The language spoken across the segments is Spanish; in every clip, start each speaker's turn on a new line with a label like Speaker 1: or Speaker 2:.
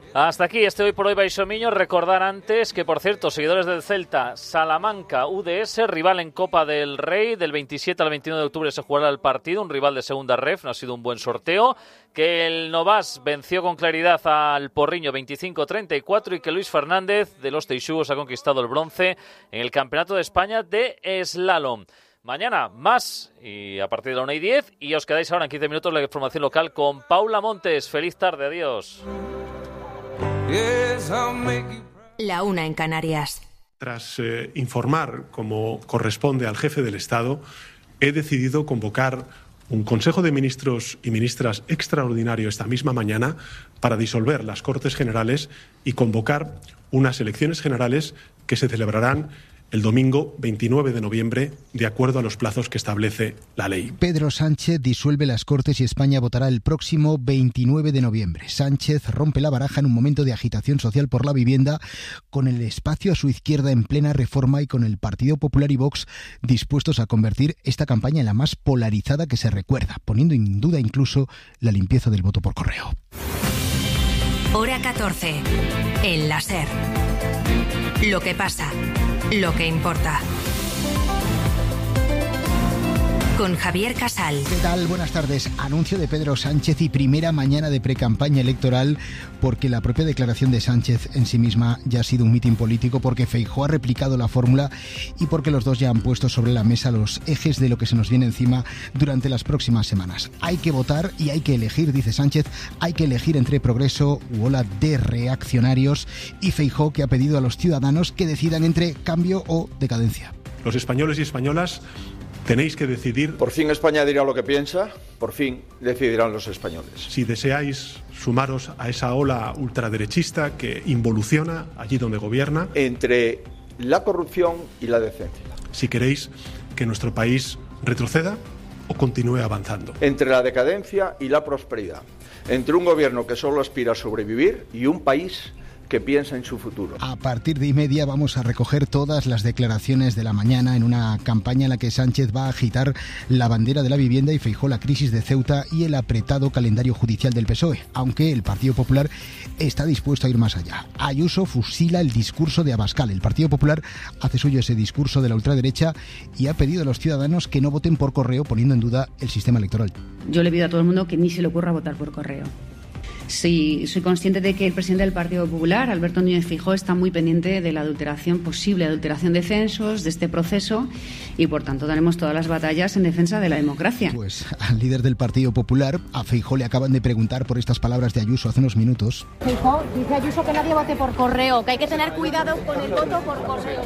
Speaker 1: Hasta aquí este Hoy por Hoy Baixomiño. Recordar antes que, por cierto, seguidores del Celta, Salamanca, UDS, rival en Copa del Rey, del 27 al 29 de octubre se jugará el partido, un rival de segunda ref, no ha sido un buen sorteo, que el Novas venció con claridad al Porriño 25-34 y que Luis Fernández de los Teixugos ha conquistado el bronce en el Campeonato de España de Slalom. Mañana más, y a partir de la 1:10, y os quedáis ahora en 15 minutos la información local con Paula Montes. Feliz tarde, adiós.
Speaker 2: La 1 en Canarias.
Speaker 3: Tras informar, como corresponde al jefe del Estado, he decidido convocar un Consejo de Ministros y Ministras extraordinario esta misma mañana para disolver las Cortes Generales y convocar unas elecciones generales que se celebrarán el domingo 29 de noviembre, de acuerdo a los plazos que establece la ley.
Speaker 4: Pedro Sánchez disuelve las Cortes y España votará el próximo 29 de noviembre. Sánchez rompe la baraja en un momento de agitación social por la vivienda, con el espacio a su izquierda en plena reforma y con el Partido Popular y Vox dispuestos a convertir esta campaña en la más polarizada que se recuerda, poniendo en duda incluso la limpieza del voto por correo.
Speaker 2: Hora 14. El láser. Lo que pasa. Lo que importa. Con Javier Casal.
Speaker 4: ¿Qué tal? Buenas tardes. Anuncio de Pedro Sánchez y primera mañana de precampaña electoral, porque la propia declaración de Sánchez en sí misma ya ha sido un mitin político, porque Feijóo ha replicado la fórmula y porque los dos ya han puesto sobre la mesa los ejes de lo que se nos viene encima durante las próximas semanas. Hay que votar y hay que elegir, dice Sánchez, hay que elegir entre progreso u ola de reaccionarios, y Feijóo, que ha pedido a los ciudadanos que decidan entre cambio o decadencia.
Speaker 3: Los españoles y españolas tenéis que decidir.
Speaker 5: Por fin España dirá lo que piensa, por fin decidirán los españoles.
Speaker 3: Si deseáis sumaros a esa ola ultraderechista que involuciona allí donde gobierna.
Speaker 5: Entre la corrupción y la decencia.
Speaker 3: Si queréis que nuestro país retroceda o continúe avanzando.
Speaker 5: Entre la decadencia y la prosperidad. Entre un gobierno que solo aspira a sobrevivir y un país que piensa en su futuro.
Speaker 4: A partir de 1:30 vamos a recoger todas las declaraciones de la mañana en una campaña en la que Sánchez va a agitar la bandera de la vivienda y Feijóo la crisis de Ceuta y el apretado calendario judicial del PSOE, aunque el Partido Popular está dispuesto a ir más allá. Ayuso fusila el discurso de Abascal. El Partido Popular hace suyo ese discurso de la ultraderecha y ha pedido a los ciudadanos que no voten por correo, poniendo en duda el sistema electoral.
Speaker 6: Yo le pido a todo el mundo que ni se le ocurra votar por correo. Sí, soy consciente de que el presidente del Partido Popular, Alberto Núñez Feijóo, está muy pendiente de la adulteración, posible adulteración de censos, de este proceso, y por tanto daremos todas las batallas en defensa de la democracia.
Speaker 4: Pues al líder del Partido Popular, a Feijóo, le acaban de preguntar por estas palabras de Ayuso hace unos minutos.
Speaker 7: Feijóo, dice Ayuso que nadie vote por correo, que hay que tener cuidado con el voto por correo.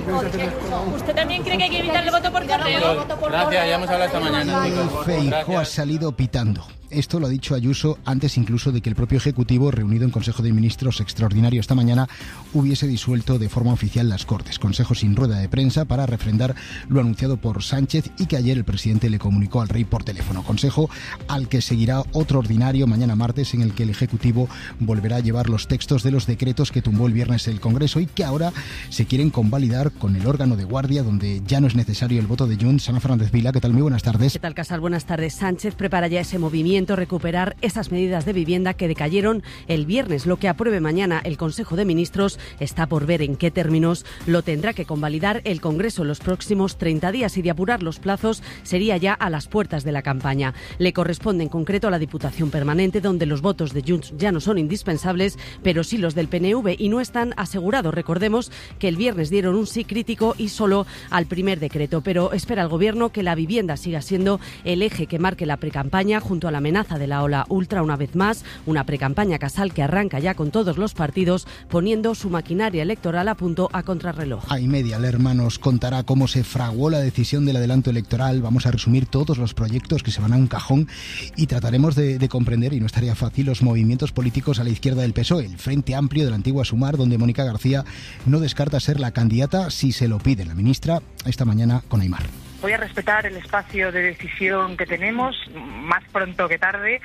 Speaker 8: ¿Usted también cree que hay que evitar el voto por correo?
Speaker 9: Gracias, ya hemos hablado esta mañana.
Speaker 4: Feijóo ha salido pitando. Esto lo ha dicho Ayuso antes incluso de que el propio Ejecutivo, reunido en Consejo de Ministros extraordinario esta mañana, hubiese disuelto de forma oficial las Cortes. Consejo sin rueda de prensa para refrendar lo anunciado por Sánchez y que ayer el presidente le comunicó al rey por teléfono. Consejo al que seguirá otro ordinario mañana martes, en el que el Ejecutivo volverá a llevar los textos de los decretos que tumbó el viernes el Congreso y que ahora se quieren convalidar con el órgano de guardia, donde ya no es necesario el voto de Junts. Ana Fernández Vila, ¿qué tal? Muy buenas tardes.
Speaker 10: ¿Qué tal, Casal? Buenas tardes. Sánchez prepara ya ese movimiento, recuperar esas medidas de vivienda que decayeron el viernes. Lo que apruebe mañana el Consejo de Ministros está por ver en qué términos. Lo tendrá que convalidar el Congreso en los próximos 30 días y de apurar los plazos sería ya a las puertas de la campaña. Le corresponde en concreto a la Diputación Permanente, donde los votos de Junts ya no son indispensables, pero sí los del PNV, y no están asegurados. Recordemos que el viernes dieron un sí crítico y solo al primer decreto, pero espera el Gobierno que la vivienda siga siendo el eje que marque la precampaña junto a la amenaza de la ola ultra. Una vez más, una precampaña, Casal, que arranca ya con todos los partidos poniendo su maquinaria electoral a punto a contrarreloj.
Speaker 4: A 1:30 Lerma nos contará cómo se fraguó la decisión del adelanto electoral. Vamos a resumir todos los proyectos que se van a un cajón y trataremos de comprender, y no estaría fácil, los movimientos políticos a la izquierda del PSOE, el Frente Amplio de la antigua Sumar, donde Mónica García no descarta ser la candidata si se lo pide la ministra esta mañana con Aimar.
Speaker 11: Voy a respetar el espacio de decisión que tenemos. Más pronto que tarde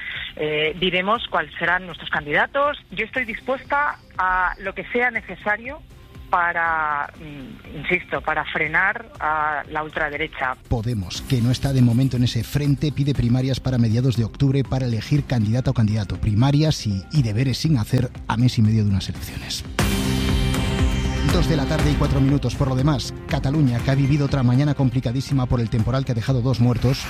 Speaker 11: diremos cuáles serán nuestros candidatos. Yo estoy dispuesta a lo que sea necesario para, insisto, para frenar a la ultraderecha.
Speaker 4: Podemos, que no está de momento en ese frente, pide primarias para mediados de octubre para elegir candidata o candidato. Primarias y deberes sin hacer a mes y medio de unas elecciones. 2:04 p.m. Por lo demás, Cataluña, que ha vivido otra mañana complicadísima por el temporal que ha dejado 2 muertos.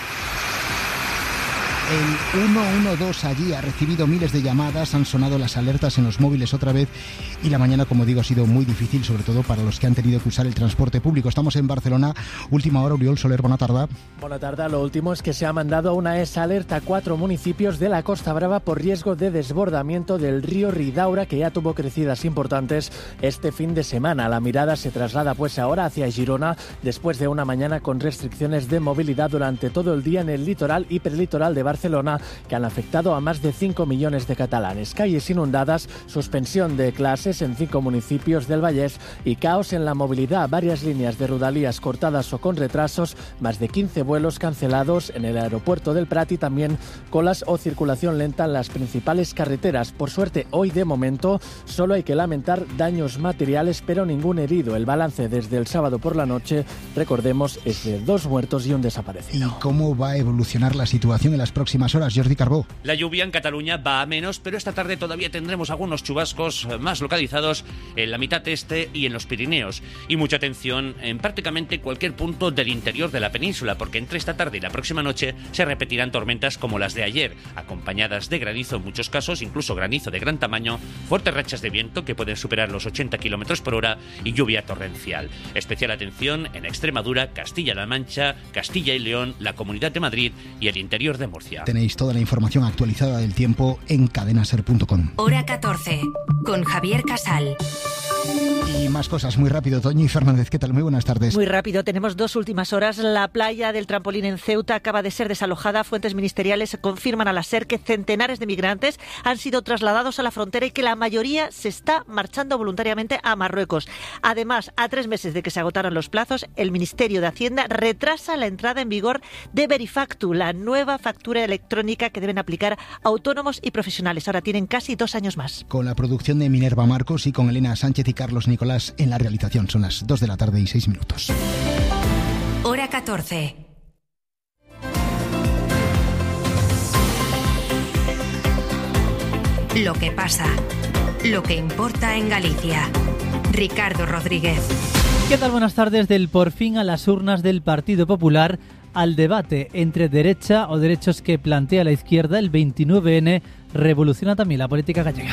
Speaker 4: El 112 allí ha recibido miles de llamadas, han sonado las alertas en los móviles otra vez y la mañana, como digo, ha sido muy difícil, sobre todo para los que han tenido que usar el transporte público. Estamos en Barcelona, última hora. Oriol Soler, buena tarde.
Speaker 12: Buena tarde. Lo último es que se ha mandado una alerta a 4 municipios de la Costa Brava por riesgo de desbordamiento del río Ridaura, que ya tuvo crecidas importantes este fin de semana. La mirada se traslada pues ahora hacia Girona, después de una mañana con restricciones de movilidad durante todo el día en el litoral y perlitoral de Barcelona, que han afectado a más de 5 millones de catalanes. Calles inundadas, suspensión de clases en 5 municipios del Vallès y caos en la movilidad. Varias líneas de Rodalies cortadas o con retrasos, más de 15 vuelos cancelados en el aeropuerto del Prat y también colas o circulación lenta en las principales carreteras. Por suerte, hoy de momento solo hay que lamentar daños materiales, pero ningún herido. El balance desde el sábado por la noche, recordemos, es de 2 muertos y un desaparecido.
Speaker 4: ¿Y cómo va a evolucionar la situación en las próximas horas, Jordi Carbó?
Speaker 13: La lluvia en Cataluña va a menos, pero esta tarde todavía tendremos algunos chubascos más localizados en la mitad este y en los Pirineos. Y mucha atención en prácticamente cualquier punto del interior de la península, porque entre esta tarde y la próxima noche se repetirán tormentas como las de ayer, acompañadas de granizo en muchos casos, incluso granizo de gran tamaño, fuertes rachas de viento que pueden superar los 80 km por hora y lluvia torrencial. Especial atención en Extremadura, Castilla-La Mancha, Castilla y León, la Comunidad de Madrid y el interior de Murcia.
Speaker 4: Tenéis toda la información actualizada del tiempo en cadenaser.com.
Speaker 2: Hora 14, con Javier Casal.
Speaker 4: Y más cosas muy rápido. Toñi Fernández, ¿qué tal? Muy buenas tardes.
Speaker 14: Muy rápido, tenemos 2 últimas horas. La playa del Trampolín en Ceuta acaba de ser desalojada. Fuentes ministeriales confirman a la SER que centenares de migrantes han sido trasladados a la frontera y que la mayoría se está marchando voluntariamente a Marruecos. Además, a 3 meses de que se agotaran los plazos, el Ministerio de Hacienda retrasa la entrada en vigor de Verifactu, la nueva factura electrónica que deben aplicar autónomos y profesionales. Ahora tienen casi 2 años más.
Speaker 4: Con la producción de Minerva Marcos y con Elena Sánchez y Carlos Nicolás en la realización. Son las 2:06 p.m.
Speaker 2: Hora 14. Lo que pasa, lo que importa en Galicia. Ricardo Rodríguez.
Speaker 15: ¿Qué tal? Buenas tardes. Del por fin a las urnas del Partido Popular al debate entre derecha o derechos que plantea la izquierda. El 29N revoluciona también la política gallega.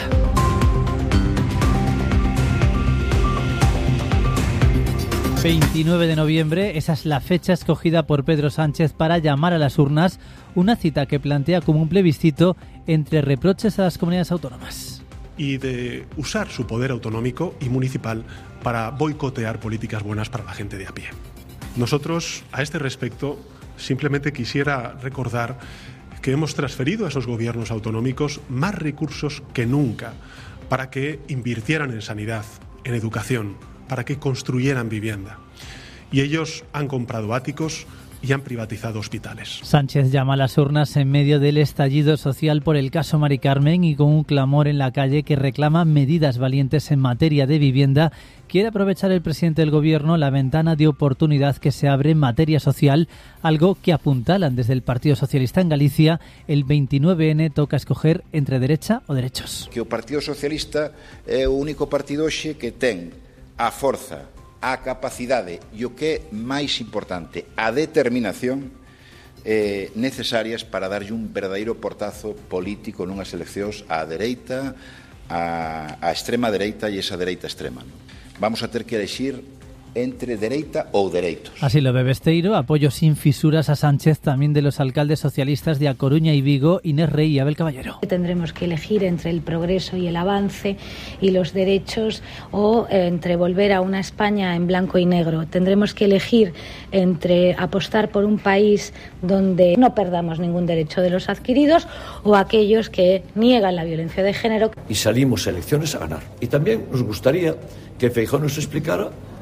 Speaker 15: 29 de noviembre, esa es la fecha escogida por Pedro Sánchez para llamar a las urnas, una cita que plantea como un plebiscito entre reproches a las comunidades autónomas.
Speaker 3: Y de usar su poder autonómico y municipal para boicotear políticas buenas para la gente de a pie. Nosotros, a este respecto, simplemente quisiera recordar que hemos transferido a esos gobiernos autonómicos más recursos que nunca para que invirtieran en sanidad, en educación, para que construyeran vivienda. Y ellos han comprado áticos y han privatizado hospitales.
Speaker 15: Sánchez llama a las urnas en medio del estallido social por el caso Mari Carmen y con un clamor en la calle que reclama medidas valientes en materia de vivienda. Quiere aprovechar el presidente del gobierno la ventana de oportunidad que se abre en materia social, algo que apuntalan desde el Partido Socialista en Galicia. El 29N toca escoger entre derecha o derechos.
Speaker 16: Que o Partido Socialista é o único partido hoxe que ten a forza, a capacidade e o que é máis importante, a determinación necesarias para darlle un verdadeiro portazo político nunhas eleccións á dereita, á extrema dereita e esa dereita extrema. Vamos a ter que elexir entre dereita ou dereitos.
Speaker 15: Así lo ve Besteiro, apoyo sin fisuras a Sánchez también de los alcaldes socialistas de A Coruña y Vigo, Inés Rey y Abel Caballero.
Speaker 17: Tendremos que elegir entre el progreso y el avance y los derechos o entre volver a una España en blanco y negro. Tendremos que elegir entre apostar por un país donde no perdamos ningún derecho de los adquiridos o aquellos que niegan la violencia de género.
Speaker 18: Y salimos a elecciones a ganar. Y también nos gustaría que Feijóo nos explicara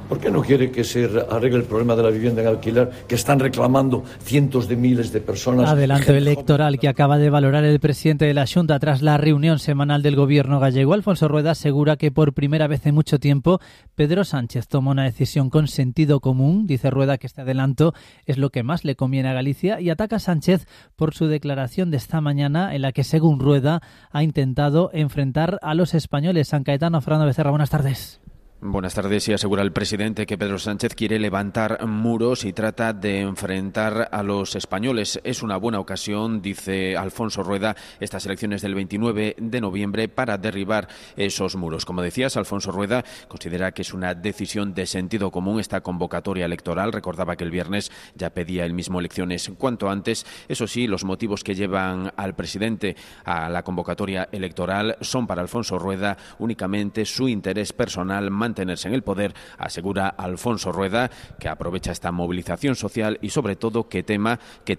Speaker 18: ¿Por qué no quiere que se arregle el problema de la vivienda en alquiler que están reclamando cientos de miles de personas?
Speaker 15: Adelanto electoral que acaba de valorar el presidente de la Xunta tras la reunión semanal del gobierno gallego. Alfonso Rueda asegura que por primera vez en mucho tiempo Pedro Sánchez toma una decisión con sentido común. Dice Rueda que este adelanto es lo que más le conviene a Galicia y ataca a Sánchez por su declaración de esta mañana en la que, según Rueda, ha intentado enfrentar a los españoles. San Caetano, Fernando Becerra, buenas tardes.
Speaker 19: Buenas tardes. Y asegura el presidente que Pedro Sánchez quiere levantar muros y trata de enfrentar a los españoles. Es una buena ocasión, dice Alfonso Rueda, estas elecciones del 29 de noviembre para derribar esos muros. Como decías, Alfonso Rueda considera que es una decisión de sentido común esta convocatoria electoral. Recordaba que el viernes ya pedía él mismo elecciones cuanto antes. Eso sí, los motivos que llevan al presidente a la convocatoria electoral son para Alfonso Rueda únicamente su interés personal, mantenerse en el poder, asegura Alfonso Rueda, que aprovecha esta movilización social y sobre todo que teme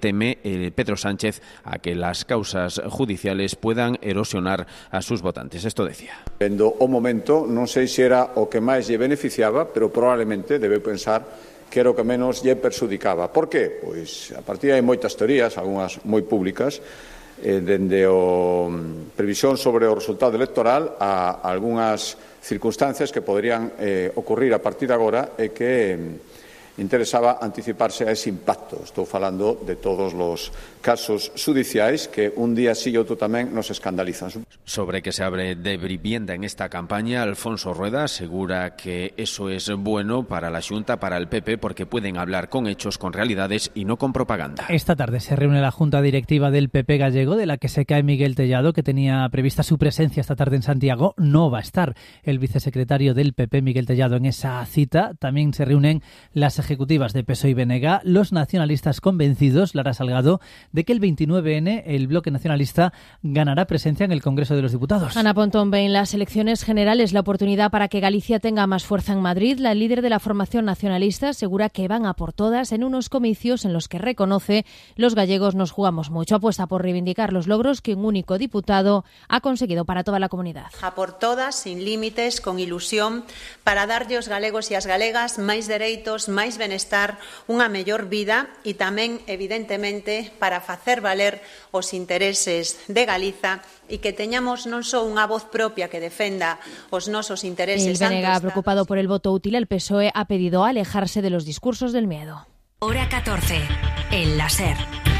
Speaker 19: Pedro Sánchez a que las causas judiciales puedan erosionar a sus votantes. Esto decía.
Speaker 20: Vendo o momento, non sei se era o que máis lle beneficiaba, pero probablemente debe pensar que era o que menos lle perxudicaba. Por qué? Pois a partir hai moitas teorías, algunhas moi públicas, dende o previsión sobre o resultado electoral a algunhas circunstancias que poderían ocurrir a partir de agora e que interesaba anticiparse a ese impacto. Estou falando de todos os casos judiciais que un día sí e outro tamén nos escandalizan.
Speaker 19: Sobre que se abre de vivienda en esta campaña, Alfonso Rueda asegura que eso es bueno para la Xunta, para el PP, porque pueden hablar con hechos, con realidades y no con propaganda.
Speaker 15: Esta tarde se reúne la Junta Directiva del PP gallego, de la que se cae Miguel Tellado, que tenía prevista su presencia esta tarde en Santiago. No va a estar el vicesecretario del PP, Miguel Tellado, en esa cita. También se reúnen las ejecutivas de PSOE y BNG, los nacionalistas convencidos, Lara Salgado, de que el 29N, el bloque nacionalista, ganará presencia en el Congreso de los Diputados.
Speaker 21: Ana Pontón ve en las elecciones generales la oportunidad para que Galicia tenga más fuerza en Madrid. La líder de la formación nacionalista asegura que van a por todas en unos comicios en los que reconoce los gallegos nos jugamos mucho. Apuesta por reivindicar los logros que un único diputado ha conseguido para toda la comunidad.
Speaker 22: A por todas, sin límites, con ilusión, para darlle aos galegos e as galegas máis dereitos, máis benestar, unha mellor vida e tamén, evidentemente, para facer valer os intereses de Galiza e que teñamos non só unha voz propia que defenda os nosos intereses.
Speaker 21: El BNG, preocupado por el voto útil, el PSOE ha pedido alejarse de los discursos del miedo.
Speaker 2: Hora 14. El láser.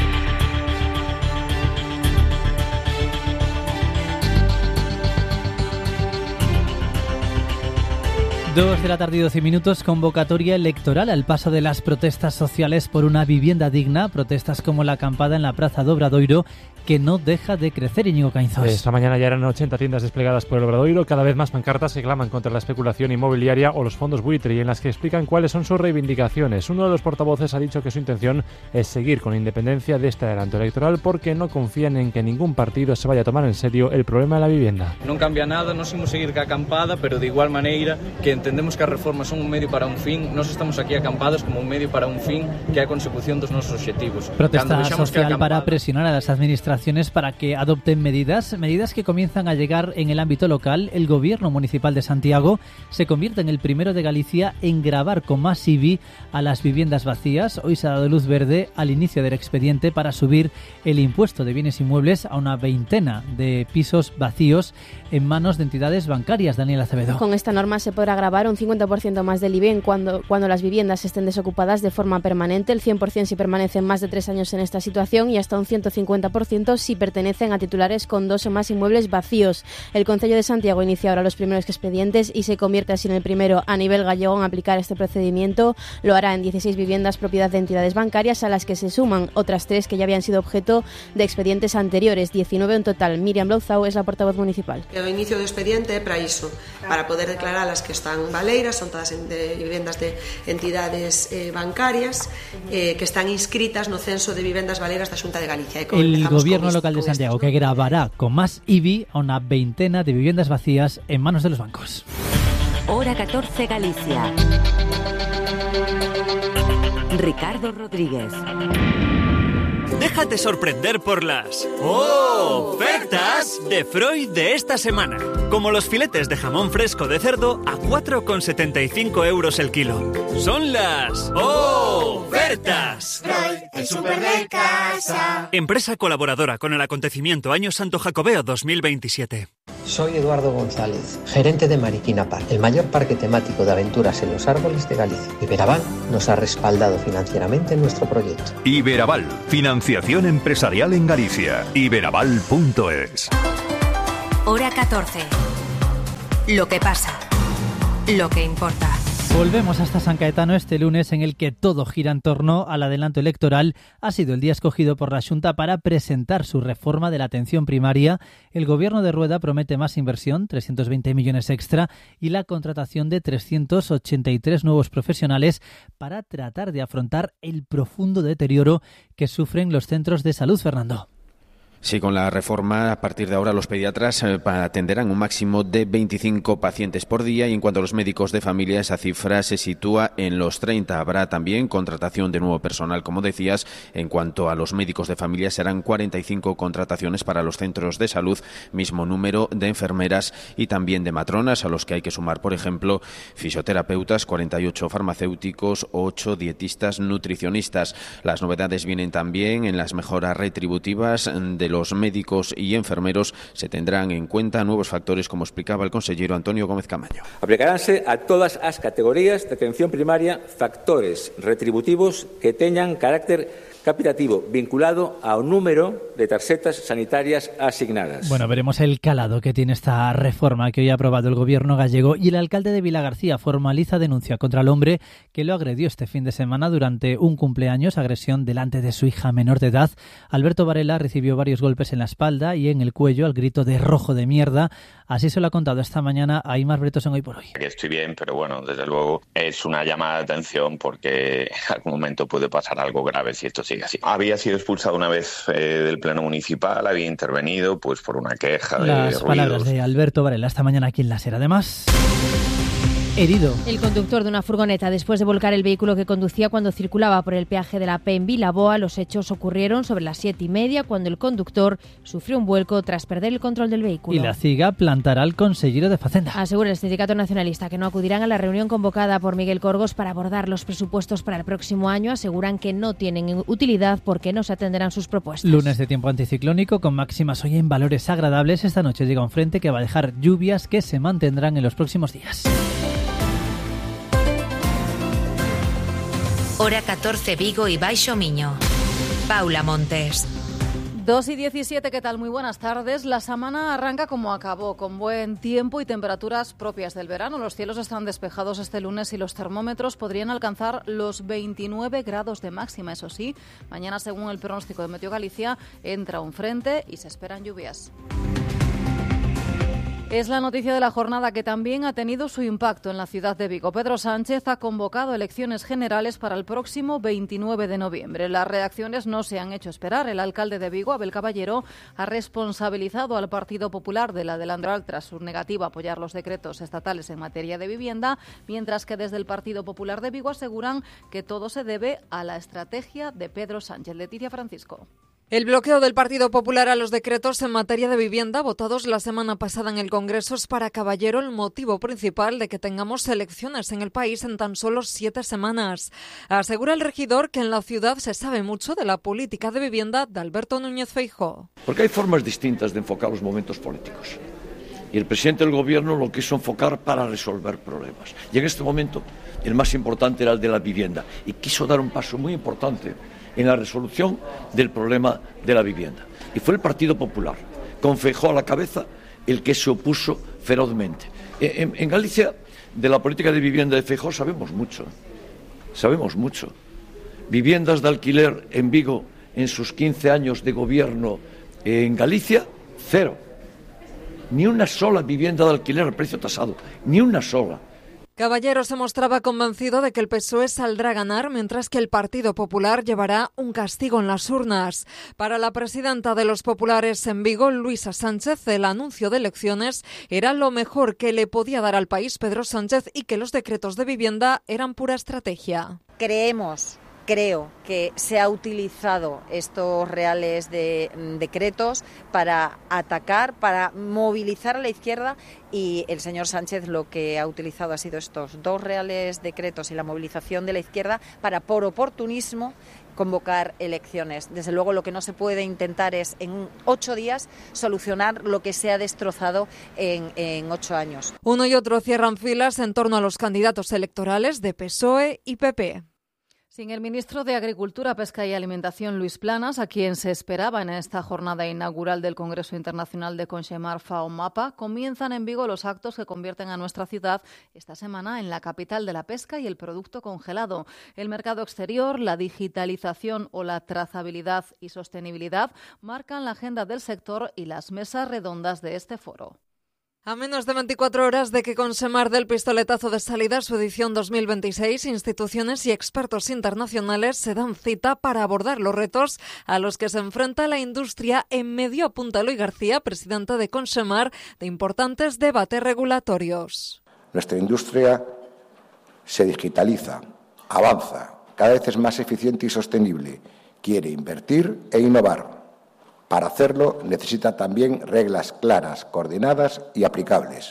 Speaker 15: 2 de la tarde y 12 minutos, convocatoria electoral al paso de las protestas sociales por una vivienda digna, protestas como la acampada en la Praza do Obradoiro, que no deja de crecer. Íñigo Cainzós.
Speaker 23: Esta mañana ya eran 80 tiendas desplegadas por el Obradoiro, cada vez más pancartas que claman contra la especulación inmobiliaria o los fondos buitre y en las que explican cuáles son sus reivindicaciones. Uno de los portavoces ha dicho que su intención es seguir con independencia de este adelanto electoral porque no confían en que ningún partido se vaya a tomar en serio el problema de la vivienda.
Speaker 24: Non cambia nada, nos imos seguir ca acampada, pero de igual maneira que entendemos que as reformas son un medio para un fin, nos estamos aquí acampados como un medio para un fin que é a consecución dos nosos obxectivos.
Speaker 15: Protesta social para presionar a las administraciones para que adopten medidas que comienzan a llegar en el ámbito local. El gobierno municipal de Santiago se convierte en el primero de Galicia en gravar con más IBI a las viviendas vacías. Hoy se ha dado luz verde al inicio del expediente para subir el impuesto de bienes inmuebles a una veintena de pisos vacíos en manos de entidades bancarias. Daniel Acevedo.
Speaker 25: Con esta norma se podrá gravar un 50% más del IBI cuando las viviendas estén desocupadas de forma permanente, el 100% si permanecen más de 3 años en esta situación y hasta un 150% si pertenecen a titulares con 2 o más inmuebles vacíos. El Concello de Santiago inicia ahora los primeros expedientes y se convierte así en el primero a nivel gallego en aplicar este procedimiento. Lo hará en 16 viviendas propiedad de entidades bancarias, a las que se suman otras 3 que ya habían sido objeto de expedientes anteriores, 19 en total. Miriam Louzao es la portavoz municipal.
Speaker 26: O inicio do expediente é para iso, para poder declarar as que están baleiras, son todas de vivendas de entidades bancarias que están inscritas no censo de vivendas baleiras da Xunta de Galicia.
Speaker 15: El gobierno local de Santiago que gravará con más IBI a una veintena de viviendas vacías en manos de los bancos.
Speaker 2: Hora 14 Galicia. Ricardo Rodríguez.
Speaker 1: Déjate sorprender por las ofertas de Freud de esta semana. Como los filetes de jamón fresco de cerdo a 4,75 € el kilo. Son las ofertas.
Speaker 5: Freud, el súper de casa.
Speaker 1: Empresa colaboradora con el acontecimiento Año Santo Jacobeo 2027.
Speaker 6: Soy Eduardo González, gerente de Mariquina Park, el mayor parque temático de aventuras en los árboles de Galicia. Iberaval nos ha respaldado financieramente nuestro proyecto.
Speaker 7: Iberaval, financiación empresarial en Galicia. Iberaval.es.
Speaker 2: Hora 14. Lo que pasa. Lo que importa.
Speaker 15: Volvemos hasta San Caetano este lunes, en el que todo gira en torno al adelanto electoral. Ha sido el día escogido por la Xunta para presentar su reforma de la atención primaria. El gobierno de Rueda promete más inversión, 320 millones extra, y la contratación de 383 nuevos profesionales para tratar de afrontar el profundo deterioro que sufren los centros de salud, Fernando.
Speaker 19: Sí, con la reforma, a partir de ahora los pediatras atenderán un máximo de 25 pacientes por día, y en cuanto a los médicos de familia, esa cifra se sitúa en los 30. Habrá también contratación de nuevo personal, como decías. En cuanto a los médicos de familia, serán 45 contrataciones para los centros de salud, mismo número de enfermeras y también de matronas, a los que hay que sumar, por ejemplo, fisioterapeutas, 48 farmacéuticos, 8 dietistas, nutricionistas. Las novedades vienen también en las mejoras retributivas de los médicos y enfermeros. Se tendrán en cuenta nuevos factores, como explicaba el consellero Antonio Gómez Camaño.
Speaker 8: Aplicaránse a todas as categorías de atención primaria factores retributivos que teñan carácter capitativo vinculado ao número de tarxetas sanitarias asignadas.
Speaker 15: Bueno, veremos el calado que tiene esta reforma que hoy ha aprobado el gobierno gallego, y el alcalde de Vilagarcía formaliza denuncia contra el hombre que lo agredió este fin de semana durante un cumpleaños, agresión delante de su hija menor de edad. Alberto Varela recibió varios golpes en la espalda y en el cuello al grito de "rojo de mierda". Así se lo ha contado esta mañana a Aimar Bretos en Hoy por Hoy.
Speaker 9: Estoy bien, pero bueno, desde luego es una llamada de atención, porque en algún momento puede pasar algo grave si esto sigue así. Había sido expulsado una vez del pleno municipal, había intervenido pues por una queja de
Speaker 15: Las
Speaker 9: ruidos.
Speaker 15: palabras de Alberto Varela esta mañana aquí en La Ser. Además, herido.
Speaker 21: El conductor de una furgoneta, después de volcar el vehículo que conducía cuando circulaba por el peaje de la P en Vilaboa. Los hechos ocurrieron sobre las 7:30, cuando el conductor sufrió un vuelco tras perder el control del vehículo.
Speaker 15: Y la CIGA plantará al consellero de Facenda.
Speaker 21: Asegura el sindicato nacionalista que no acudirán a la reunión convocada por Miguel Corgos para abordar los presupuestos para el próximo año. Aseguran que no tienen utilidad porque no se atenderán sus propuestas.
Speaker 15: Lunes de tiempo anticiclónico con máximas hoy en valores agradables. Esta noche llega un frente que va a dejar lluvias que se mantendrán en los próximos días.
Speaker 2: Hora 14, Vigo y Baixo Miño. Paula Montes.
Speaker 27: 2:17, ¿qué tal? Muy buenas tardes. La semana arranca como acabó, con buen tiempo y temperaturas propias del verano. Los cielos están despejados este lunes y los termómetros podrían alcanzar los 29 grados de máxima. Eso sí, mañana, según el pronóstico de Meteo Galicia, entra un frente y se esperan lluvias. Es la noticia de la jornada que también ha tenido su impacto en la ciudad de Vigo. Pedro Sánchez ha convocado elecciones generales para el próximo 29 de noviembre. Las reacciones no se han hecho esperar. El alcalde de Vigo, Abel Caballero, ha responsabilizado al Partido Popular de la Delandral tras su negativa a apoyar los decretos estatales en materia de vivienda, mientras que desde el Partido Popular de Vigo aseguran que todo se debe a la estrategia de Pedro Sánchez. Leticia Francisco.
Speaker 28: El bloqueo del Partido Popular a los decretos en materia de vivienda votados la semana pasada en el Congreso es para Caballero el motivo principal de que tengamos elecciones en el país en tan solo 7 semanas. Asegura el regidor que en la ciudad se sabe mucho de la política de vivienda de Alberto Núñez Feijóo.
Speaker 18: Porque hay formas distintas de enfocar los momentos políticos. Y el presidente del Gobierno lo quiso enfocar para resolver problemas. Y en este momento el más importante era el de la vivienda. Y quiso dar un paso muy importante en la resolución del problema de la vivienda. Y fue el Partido Popular, con Feijóo a la cabeza, el que se opuso ferozmente. En Galicia, de la política de vivienda de Feijóo sabemos mucho. Sabemos mucho. Viviendas de alquiler en Vigo en sus 15 años de gobierno en Galicia, 0. Ni una sola vivienda de alquiler a precio tasado, ni una sola.
Speaker 28: Caballero se mostraba convencido de que el PSOE saldrá a ganar, mientras que el Partido Popular llevará un castigo en las urnas. Para la presidenta de los populares en Vigo, Luisa Sánchez, el anuncio de elecciones era lo mejor que le podía dar al país Pedro Sánchez y que los decretos de vivienda eran pura estrategia.
Speaker 29: Creemos
Speaker 3: Creo que se ha utilizado estos reales decretos para atacar, para movilizar a la izquierda, y el señor Sánchez lo que ha utilizado ha sido estos 2 reales decretos y la movilización de la izquierda para, por oportunismo, convocar elecciones. Desde luego, lo que no se puede intentar es en 8 días solucionar lo que se ha destrozado en 8 años.
Speaker 28: Uno y otro cierran filas en torno a los candidatos electorales de PSOE y PP.
Speaker 27: Sin el ministro de Agricultura, Pesca y Alimentación, Luis Planas, a quien se esperaba en esta jornada inaugural del Congreso Internacional de Conchemar FAO-MAPA, comienzan en Vigo los actos que convierten a nuestra ciudad esta semana en la capital de la pesca y el producto congelado. El mercado exterior, la digitalización o la trazabilidad y sostenibilidad marcan la agenda del sector y las mesas redondas de este foro.
Speaker 28: A menos de 24 horas de que Conchemar dé el pistoletazo de salida a su edición 2026, instituciones y expertos internacionales se dan cita para abordar los retos a los que se enfrenta la industria. En medio apunta Eloy García, presidente de Conchemar, de importantes debates regulatorios.
Speaker 4: Nuestra industria se digitaliza, avanza, cada vez es más eficiente y sostenible, quiere invertir e innovar. Para hacerlo necesita también reglas claras, coordinadas y aplicables.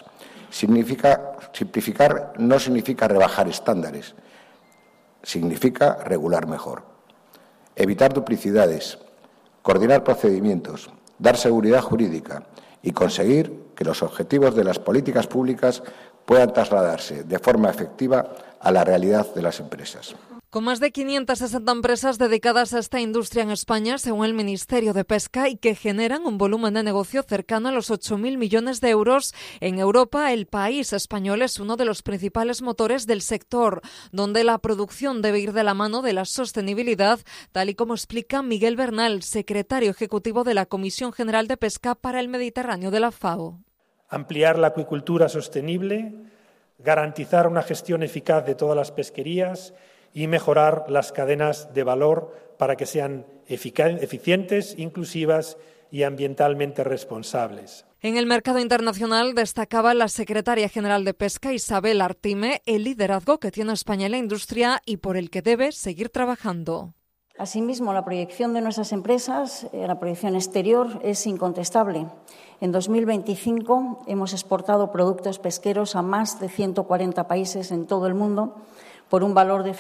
Speaker 4: Simplificar no significa rebajar estándares, significa regular mejor. Evitar duplicidades, coordinar procedimientos, dar seguridad jurídica y conseguir que los objetivos de las políticas públicas puedan trasladarse de forma efectiva a la realidad de las empresas.
Speaker 28: Con más de 560 empresas dedicadas a esta industria en España, según el Ministerio de Pesca, y que generan un volumen de negocio cercano a los 8.000 millones de euros, en Europa el país español es uno de los principales motores del sector, donde la producción debe ir de la mano de la sostenibilidad, tal y como explica Miguel Bernal, secretario ejecutivo de la Comisión General de Pesca para el Mediterráneo de la FAO.
Speaker 10: Ampliar la acuicultura sostenible, garantizar una gestión eficaz de todas las pesquerías y mejorar las cadenas de valor para que sean eficientes, inclusivas y ambientalmente responsables.
Speaker 28: En el mercado internacional destacaba la secretaria general de Pesca, Isabel Artime, el liderazgo que tiene España en la industria y por el que debe seguir trabajando.
Speaker 11: Asimismo, la proyección de nuestras empresas, la proyección exterior, es incontestable. En 2025 hemos exportado productos pesqueros a más de 140 países en todo el mundo, por un valor de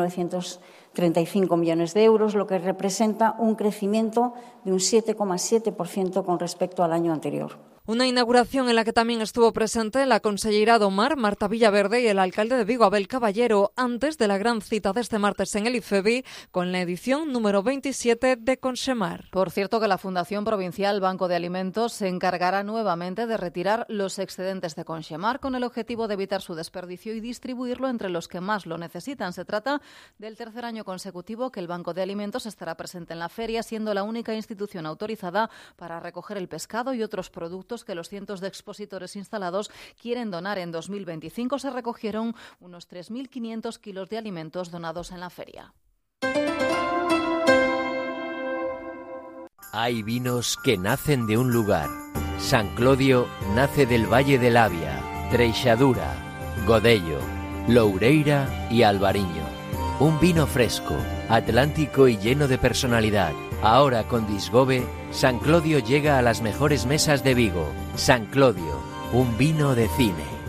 Speaker 11: 5.935 millones de euros, lo que representa un crecimiento de un 7,7% con respecto al año anterior.
Speaker 28: Una inauguración en la que también estuvo presente la consellera de Mar, Marta Villaverde, y el alcalde de Vigo, Abel Caballero, antes de la gran cita de este martes en el IFEBI, con la edición número 27 de Conchemar.
Speaker 27: Por cierto, que la Fundación Provincial Banco de Alimentos se encargará nuevamente de retirar los excedentes de Conchemar con el objetivo de evitar su desperdicio y distribuirlo entre los que más lo necesitan. Se trata del tercer año consecutivo que el Banco de Alimentos estará presente en la feria, siendo la única institución autorizada para recoger el pescado y otros productos que los cientos de expositores instalados quieren donar. En 2025 se recogieron unos 3.500 kilos de alimentos donados en la feria.
Speaker 12: Hay vinos que nacen de un lugar. San Clodio nace del Valle del Avia, Treixadura, Godello, Loureira y Albariño. Un vino fresco, atlántico y lleno de personalidad. Ahora con Disgobe, San Clodio llega a las mejores mesas de Vigo. San Clodio, un vino de cine.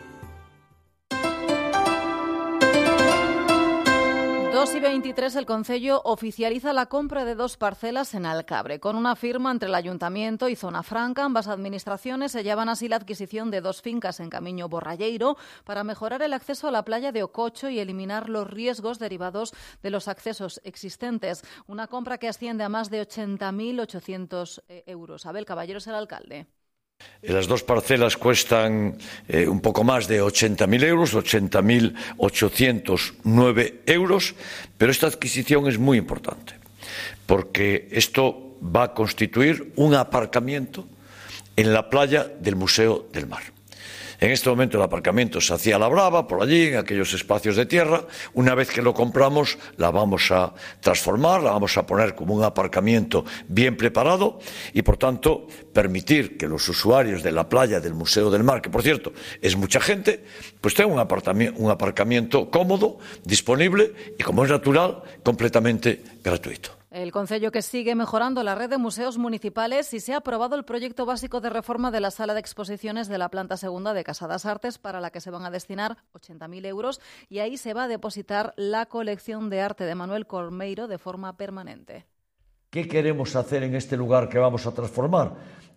Speaker 27: 2:23, el Concello oficializa la compra de 2 parcelas en Alcabre. Con una firma entre el Ayuntamiento y Zona Franca, ambas administraciones sellaban así la adquisición de 2 fincas en Camiño Borralleiro para mejorar el acceso a la playa de Ococho y eliminar los riesgos derivados de los accesos existentes. Una compra que asciende a más de 80.800 euros. Abel Caballero es el alcalde.
Speaker 18: Las 2 parcelas cuestan un poco más de 80.000 euros, 80.809 euros, pero esta adquisición es muy importante porque esto va a constituir un aparcamiento en la playa del Museo del Mar. En este momento el aparcamiento se hacía a la brava, por allí, en aquellos espacios de tierra. Una vez que lo compramos, la vamos a transformar, la vamos a poner como un aparcamiento bien preparado y, por tanto, permitir que los usuarios de la playa del Museo del Mar, que por cierto es mucha gente, pues tengan un aparcamiento cómodo, disponible y, como es natural, completamente gratuito.
Speaker 27: El Concello que sigue mejorando la red de museos municipales y se ha aprobado el proyecto básico de reforma de la sala de exposiciones de la planta segunda de Casa das Artes, para la que se van a destinar 80.000 euros, y ahí se va a depositar la colección de arte de Manuel Colmeiro de forma permanente.
Speaker 18: ¿Qué queremos hacer en este lugar que vamos a transformar?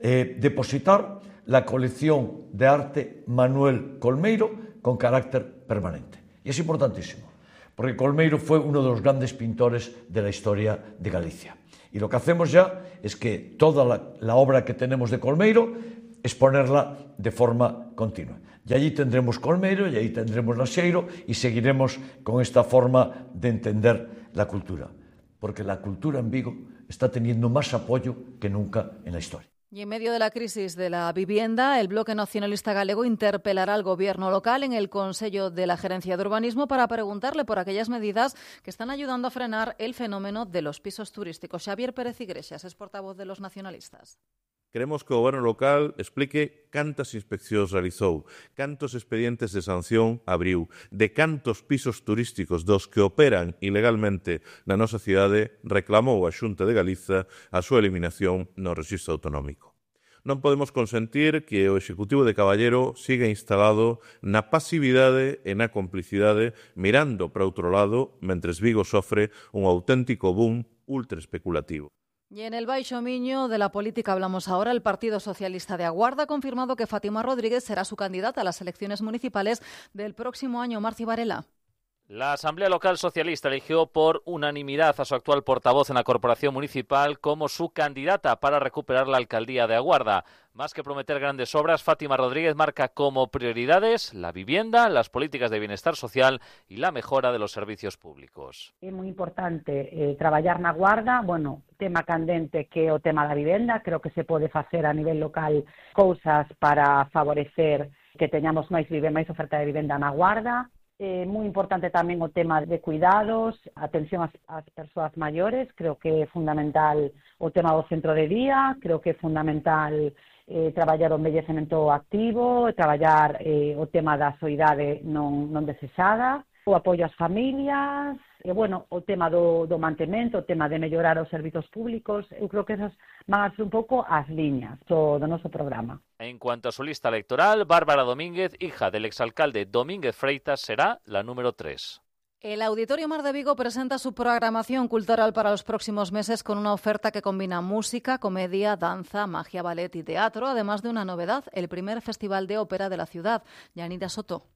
Speaker 18: Depositar la colección de arte Manuel Colmeiro con carácter permanente. Y es importantísimo, porque Colmeiro fue uno de los grandes pintores de la historia de Galicia. Y lo que hacemos ya es que toda la obra que tenemos de Colmeiro, exponerla de forma continua. Y allí tendremos Colmeiro, y allí tendremos Laxeiro, y seguiremos con esta forma de entender la cultura. Porque la cultura en Vigo está teniendo más apoyo que nunca en la historia.
Speaker 27: Y en medio de la crisis de la vivienda, el Bloque Nacionalista Galego interpelará al Gobierno local en el Consello de la Gerencia de Urbanismo para preguntarle por aquellas medidas que están ayudando a frenar el fenómeno de los pisos turísticos. Xavier Pérez Iglesias es portavoz de los nacionalistas.
Speaker 13: Queremos que o Goberno local explique cantas inspeccións realizou, cantos expedientes de sanción abriu, de cantos pisos turísticos dos que operan ilegalmente na nosa cidade reclamou a Xunta de Galiza a súa eliminación no rexistro autonómico. Non podemos consentir que o Executivo de Caballero siga instalado na pasividade e na complicidade, mirando para outro lado, mentres Vigo sofre un auténtico boom ultra especulativo.
Speaker 27: Y en el Baixo Miño de la política hablamos ahora. El Partido Socialista de Aguarda ha confirmado que Fátima Rodríguez será su candidata a las elecciones municipales del próximo año. Marci Varela.
Speaker 14: La Asamblea Local Socialista eligió por unanimidad a su actual portavoz en la Corporación Municipal como su candidata para recuperar la alcaldía de Aguarda. Más que prometer grandes obras, Fátima Rodríguez marca como prioridades la vivienda, las políticas de bienestar social y la mejora de los servicios públicos.
Speaker 16: É moi importante traballar na Guarda, tema candente que é o tema da vivenda. Creo que se pode facer a nivel local cousas para favorecer que teñamos máis oferta de vivenda na Guarda. Moi importante tamén o tema de cuidados, atención ás persoas maiores. Creo que é fundamental o tema do centro de día, creo que é fundamental traballar o envellecemento activo, traballar o tema da soidade non desexada, o apoio ás familias, o tema do mantemento, o tema de mellorar os servizos públicos. Eu creo que esas van a ser un pouco as liñas do noso programa.
Speaker 14: En cuanto a su lista electoral, Bárbara Domínguez, hija del exalcalde Domínguez Freitas, será la número 3.
Speaker 27: El Auditorio Mar de Vigo presenta su programación cultural para los próximos meses con una oferta que combina música, comedia, danza, magia, ballet y teatro, además de una novedad, el primer festival de ópera de la ciudad. Yanira Soto.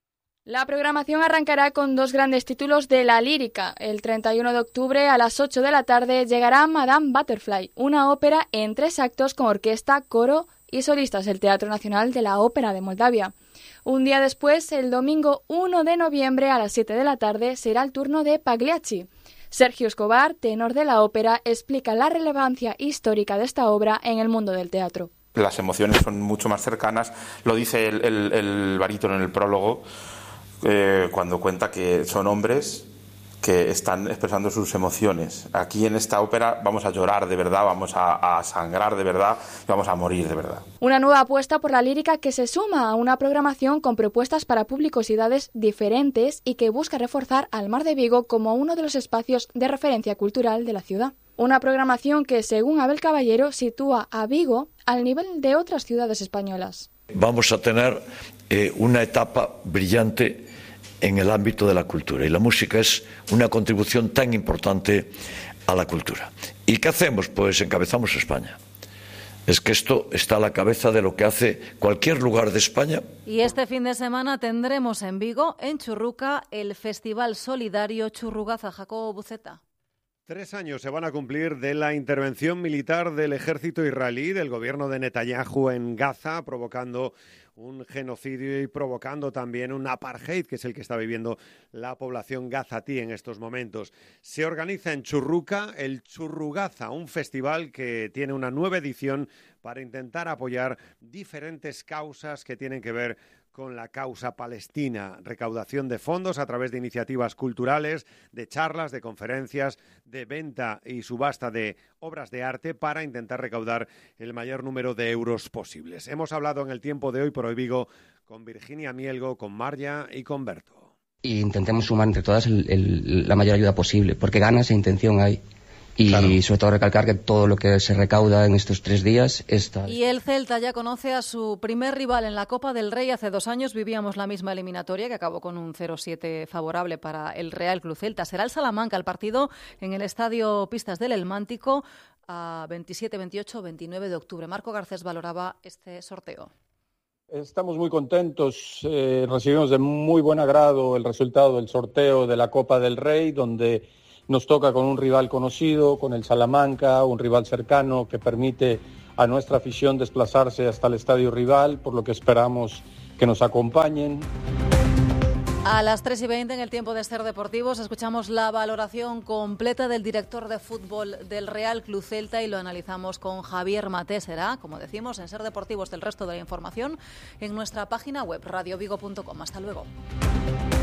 Speaker 17: La programación arrancará con dos grandes títulos de la lírica. El 31 de octubre a las 8 de la tarde llegará Madame Butterfly, una ópera en 3 actos con orquesta, coro y solistas del Teatro Nacional de la Ópera de Moldavia. Un día después, el domingo 1 de noviembre a las 7 de la tarde, será el turno de Pagliacci. Sergio Escobar, tenor de la ópera, explica la relevancia histórica de esta obra en el mundo del teatro.
Speaker 20: Las emociones son mucho más cercanas, lo dice el barítono en el prólogo, cuando cuenta que son hombres que están expresando sus emociones. Aquí en esta ópera vamos a llorar de verdad, vamos a sangrar de verdad y vamos a morir de verdad.
Speaker 17: Una nueva apuesta por la lírica que se suma a una programación con propuestas para públicos y edades diferentes y que busca reforzar al Mar de Vigo como uno de los espacios de referencia cultural de la ciudad. Una programación que, según Abel Caballero, sitúa a Vigo al nivel de otras ciudades españolas.
Speaker 18: Vamos a tener una etapa brillante en el ámbito de la cultura, y la música es una contribución tan importante a la cultura. ¿Y qué hacemos? Pues encabezamos España. Es que esto está a la cabeza de lo que hace cualquier lugar de España.
Speaker 27: Y este fin de semana tendremos en Vigo, en Churruca, el Festival Solidario Churrugaza. Jacobo Buceta.
Speaker 22: 3 años se van a cumplir de la intervención militar del ejército israelí, del gobierno de Netanyahu en Gaza, provocando un genocidio y provocando también un apartheid, que es el que está viviendo la población gazatí en estos momentos. Se organiza en Churruca el Churrugaza, un festival que tiene una nueva edición para intentar apoyar diferentes causas que tienen que ver con la causa palestina. Recaudación de fondos a través de iniciativas culturales, de charlas, de conferencias, de venta y subasta de obras de arte para intentar recaudar el mayor número de euros posibles. Hemos hablado en el tiempo de Hoy por Hoy Vigo con Virginia Mielgo, con Marja y con Berto.
Speaker 1: Y intentemos sumar entre todas la mayor ayuda posible, porque ganas e intención hay. Y claro, sobre todo recalcar que todo lo que se recauda en estos 3 días está...
Speaker 27: Y el Celta ya conoce a su primer rival en la Copa del Rey. Hace 2 años vivíamos la misma eliminatoria que acabó con un 0-7 favorable para el Real Club Celta. Será el Salamanca el partido en el Estadio Pistas del Elmántico a 27, 28, 29 de octubre. Marco Garcés valoraba este sorteo.
Speaker 5: Estamos muy contentos, recibimos de muy buen agrado el resultado del sorteo de la Copa del Rey, donde nos toca con un rival conocido, con el Salamanca, un rival cercano que permite a nuestra afición desplazarse hasta el estadio rival, por lo que esperamos que nos acompañen.
Speaker 27: A las 3:20 en el tiempo de Ser Deportivos escuchamos la valoración completa del director de fútbol del Real Club Celta y lo analizamos con Javier Maté. Será, como decimos, en Ser Deportivos del resto de la información en nuestra página web radiovigo.com. Hasta luego.